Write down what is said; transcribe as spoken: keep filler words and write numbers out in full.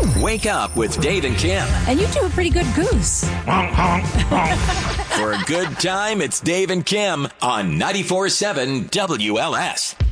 Wake up with Dave and Kim. And you do a pretty good goose. For a good time, it's Dave and Kim on ninety-four point seven W L S.